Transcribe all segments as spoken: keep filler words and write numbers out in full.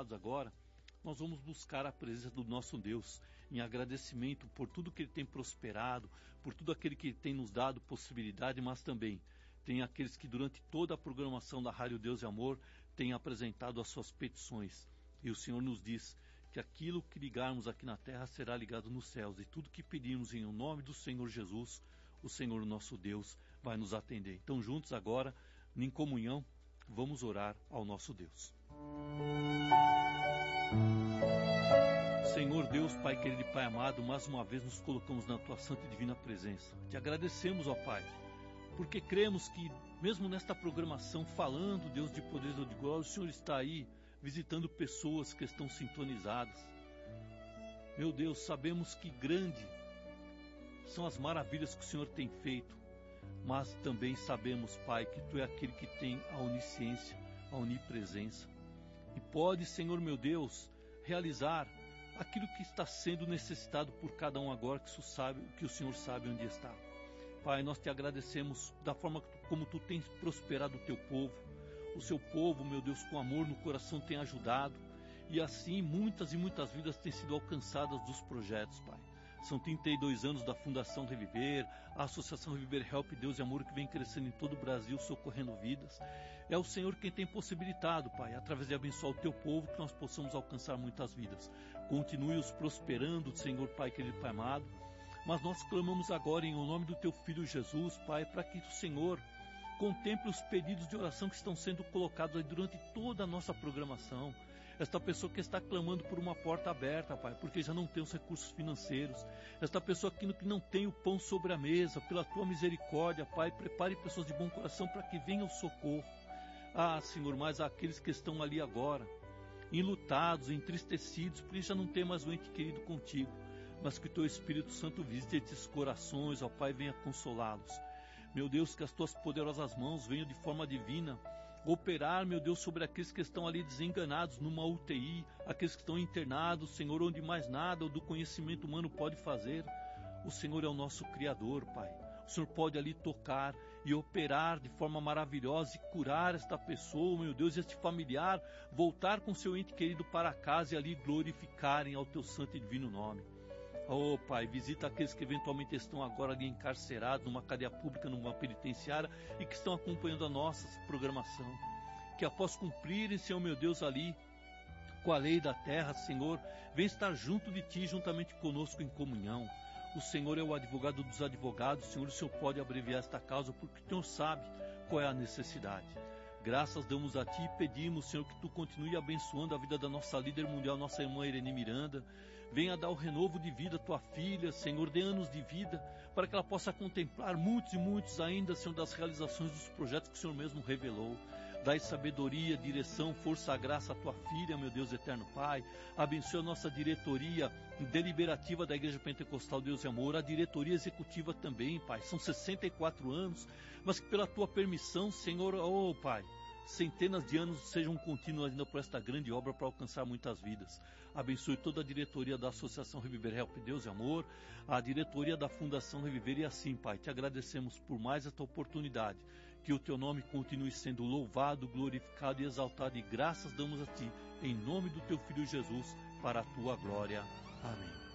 abençoados agora, nós vamos buscar a presença do nosso Deus em agradecimento por tudo que Ele tem prosperado, por tudo aquele que Ele tem nos dado possibilidade, mas também tem aqueles que durante toda a programação da Rádio Deus e Amor têm apresentado as suas petições. E o Senhor nos diz que aquilo que ligarmos aqui na terra será ligado nos céus, e tudo que pedirmos em nome do Senhor Jesus, o Senhor nosso Deus vai nos atender. Então juntos agora, em comunhão, vamos orar ao nosso Deus. Senhor Deus, Pai querido e Pai amado, mais uma vez nos colocamos na Tua santa e divina presença. Te agradecemos, ó Pai, porque cremos que mesmo nesta programação, falando, Deus de poderes ou de glória, o Senhor está aí visitando pessoas que estão sintonizadas. Meu Deus, sabemos que grande são as maravilhas que o Senhor tem feito, mas também sabemos, Pai, que Tu é aquele que tem a onisciência, a onipresença. E pode, Senhor meu Deus, realizar aquilo que está sendo necessitado por cada um agora, que, sabe, que o Senhor sabe onde está. Pai, nós Te agradecemos da forma como Tu tens prosperado o Teu povo. O Seu povo, meu Deus, com amor no coração tem ajudado. E assim muitas e muitas vidas têm sido alcançadas dos projetos, Pai. São trinta e dois anos da Fundação Reviver, a Associação Reviver Help Deus e Amor, que vem crescendo em todo o Brasil, socorrendo vidas. É o Senhor quem tem possibilitado, Pai, através de abençoar o Teu povo, que nós possamos alcançar muitas vidas. Continue-os prosperando, Senhor, Pai querido, Pai amado. Mas nós clamamos agora em nome do Teu Filho Jesus, Pai, para que o Senhor contemple os pedidos de oração que estão sendo colocados aí durante toda a nossa programação. Esta pessoa que está clamando por uma porta aberta, Pai, porque já não tem os recursos financeiros. Esta pessoa que não tem o pão sobre a mesa, pela Tua misericórdia, Pai, prepare pessoas de bom coração para que venha o socorro. Ah, Senhor, mas aqueles que estão ali agora, enlutados, entristecidos, porque já não tem mais um ente querido contigo, mas que o Teu Espírito Santo visite esses corações, ó Pai, venha consolá-los. Meu Deus, que as Tuas poderosas mãos venham de forma divina operar, meu Deus, sobre aqueles que estão ali desenganados numa U T I, aqueles que estão internados, Senhor, onde mais nada do conhecimento humano pode fazer. O Senhor é o nosso Criador, Pai. O Senhor pode ali tocar e operar de forma maravilhosa e curar esta pessoa, meu Deus, este familiar, voltar com seu ente querido para casa e ali glorificarem ao Teu santo e divino nome. Oh Pai, visita aqueles que eventualmente estão agora ali encarcerados numa cadeia pública, numa penitenciária, e que estão acompanhando a nossa programação. Que após cumprirem, Senhor meu Deus, ali com a lei da terra, Senhor, vem estar junto de Ti, juntamente conosco em comunhão. O Senhor é o advogado dos advogados, Senhor, o Senhor pode abreviar esta causa, porque o Senhor sabe qual é a necessidade. Graças damos a Ti e pedimos, Senhor, que Tu continue abençoando a vida da nossa líder mundial, nossa irmã Irene Miranda. Venha dar o renovo de vida à Tua filha, Senhor, dê anos de vida, para que ela possa contemplar muitos e muitos ainda, Senhor, das realizações dos projetos que o Senhor mesmo revelou. Dai sabedoria, direção, força, graça à Tua filha, meu Deus eterno Pai. Abençoe a nossa diretoria deliberativa da Igreja Pentecostal Deus e Amor, a diretoria executiva também, Pai. São sessenta e quatro anos, mas que pela Tua permissão, Senhor, oh Pai, centenas de anos sejam contínuos ainda por esta grande obra para alcançar muitas vidas. Abençoe toda a diretoria da Associação Reviver Help Deus e Amor, a diretoria da Fundação Reviver, e assim, Pai, Te agradecemos por mais esta oportunidade. Que o Teu nome continue sendo louvado, glorificado e exaltado, e graças damos a Ti, em nome do Teu Filho Jesus, para a Tua glória. Amém.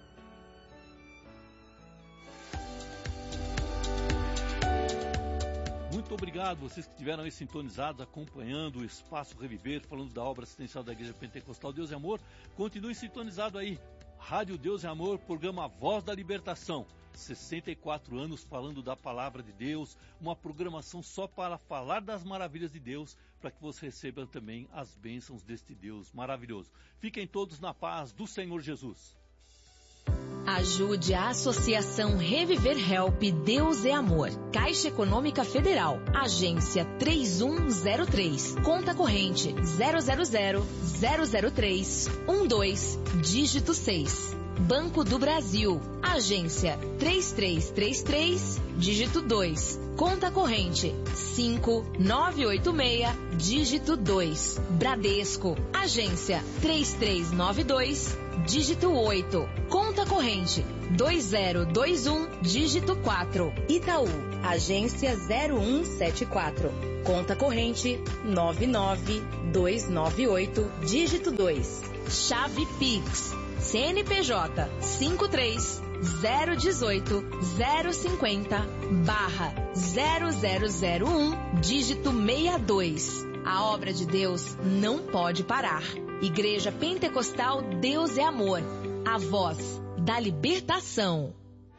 Muito obrigado vocês que estiveram aí sintonizados, acompanhando o Espaço Reviver, falando da obra assistencial da Igreja Pentecostal Deus e Amor. Continue sintonizado aí, Rádio Deus e Amor, programa Voz da Libertação. sessenta e quatro anos falando da Palavra de Deus, uma programação só para falar das maravilhas de Deus, para que você receba também as bênçãos deste Deus maravilhoso. Fiquem todos na paz do Senhor Jesus. Ajude a Associação Reviver Help Deus é Amor. Caixa Econômica Federal. Agência três um zero três. Conta corrente zero zero zero zero zero três um dois. Dígito seis. Banco do Brasil. Agência três três três três. Dígito dois. Conta corrente cinco nove oito seis. Dígito dois. Bradesco. Agência três três nove dois. Dígito oito. Com Conta corrente dois zero dois um, dígito quatro. Itaú, agência zero um sete quatro. Conta corrente nove nove dois nove oito, dígito dois. Chave Pix, C N P J cinco três zero um oito zero cinquenta barra zero zero zero um, dígito sessenta e dois. A obra de Deus não pode parar. Igreja Pentecostal Deus é Amor, a voz da libertação.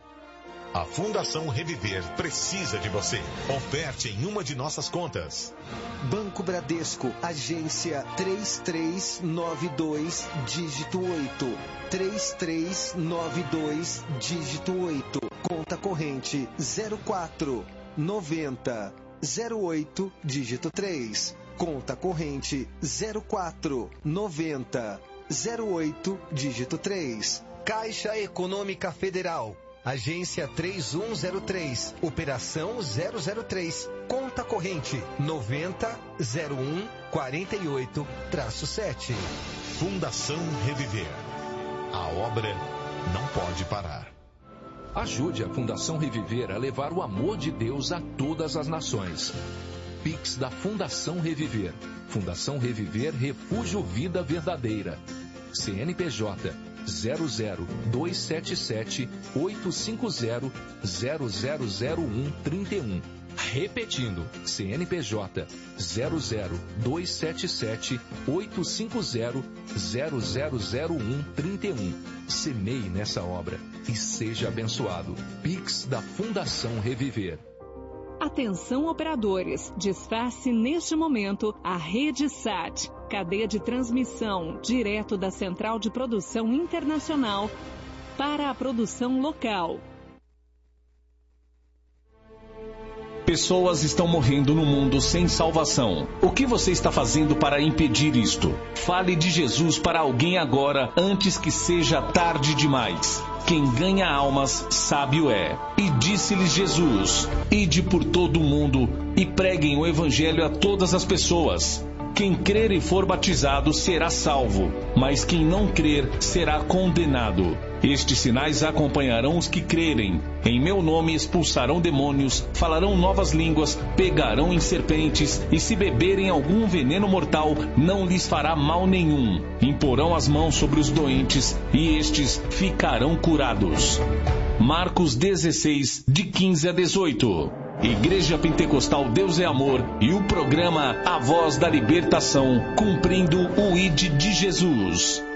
A Fundação Reviver precisa de você. Oferte em uma de nossas contas. Banco Bradesco, agência três três nove dois, dígito oito. três três nove dois, dígito oito. Conta corrente zero quatro noventa zero oito, dígito três. Conta corrente zero quatro noventa zero oito, dígito três. Caixa Econômica Federal, agência três um zero três, operação zero zero três, conta corrente noventa zero um quarenta e oito, sete. Fundação Reviver. A obra não pode parar. Ajude a Fundação Reviver a levar o amor de Deus a todas as nações. Pix da Fundação Reviver. Fundação Reviver Refúgio Vida Verdadeira. C N P J zero zero dois sete sete oito cinco zero zero zero zero um trinta e um. Repetindo, C N P J zero zero dois sete sete oito cinco zero zero zero zero um trinta e um. Semeie nessa obra e seja abençoado. Pix da Fundação Reviver. Atenção operadores, desface neste momento a Rede Sat, cadeia de transmissão direto da Central de Produção Internacional para a produção local. Pessoas estão morrendo no mundo sem salvação. O que você está fazendo para impedir isto? Fale de Jesus para alguém agora, antes que seja tarde demais. Quem ganha almas, sábio é. E disse-lhes Jesus: Ide por todo o mundo e preguem o evangelho a todas as pessoas. Quem crer e for batizado será salvo, mas quem não crer será condenado. Estes sinais acompanharão os que crerem. Em meu nome expulsarão demônios, falarão novas línguas, pegarão em serpentes, e se beberem algum veneno mortal, não lhes fará mal nenhum. Imporão as mãos sobre os doentes, e estes ficarão curados. Marcos dezesseis, de quinze a dezoito. Igreja Pentecostal Deus é Amor e o programa A Voz da Libertação, cumprindo o I D de Jesus.